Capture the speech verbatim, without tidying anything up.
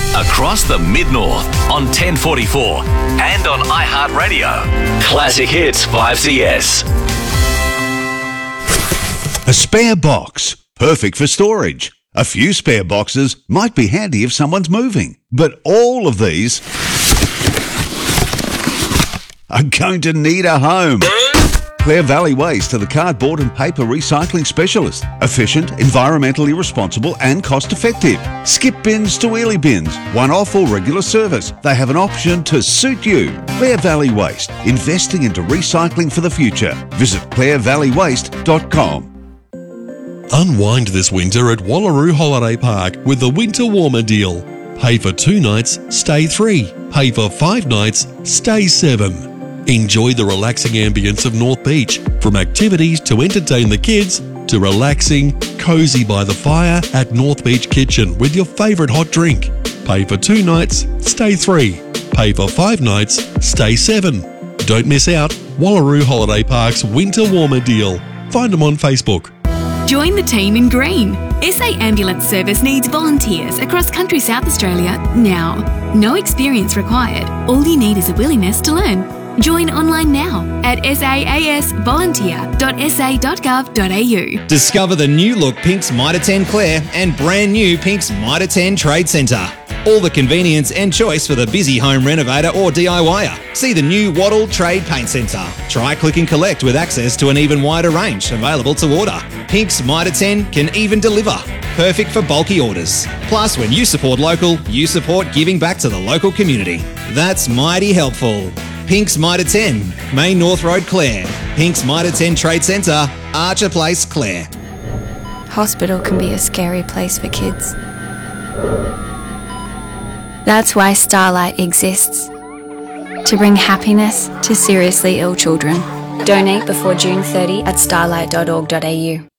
Across the Mid-North on ten forty-four and on iHeartRadio. Classic Hits five C S. A spare box, perfect for storage. A few spare boxes might be handy if someone's moving, but all of these are going to need a home. Clare Valley Waste are the cardboard and paper recycling specialist. Efficient, environmentally responsible and cost-effective. Skip bins to wheelie bins, one-off or regular service. They have an option to suit you. Clare Valley Waste, investing into recycling for the future. Visit clare valley waste dot com. Unwind this winter at Wallaroo Holiday Park with the Winter Warmer deal. Pay for two nights, stay three. Pay for five nights, stay seven. Enjoy the relaxing ambience of North Beach, from activities to entertain the kids to relaxing, cosy by the fire at North Beach Kitchen with your favourite hot drink. Pay for two nights, stay three. Pay for five nights, stay seven. Don't miss out. Wallaroo Holiday Park's Winter Warmer deal. Find them on Facebook. Join the team in green. S A Ambulance Service needs volunteers across country South Australia now. No experience required. All you need is a willingness to learn. Join online now at saas volunteer dot s a dot gov dot a u. Discover the new look Pink's Mitre ten Clare and brand new Pink's Mitre ten Trade Centre. All the convenience and choice for the busy home renovator or D I Y er. See the new Wattle Trade Paint Centre. Try click and collect with access to an even wider range available to order. Pink's Mitre ten can even deliver. Perfect for bulky orders. Plus, when you support local, you support giving back to the local community. That's mighty helpful. Pink's Mitre ten, Main North Road, Clare. Pink's Mitre ten Trade Centre, Archer Place, Clare. Hospital can be a scary place for kids. That's why Starlight exists. To bring happiness to seriously ill children. Donate before June thirtieth at starlight dot org dot a u.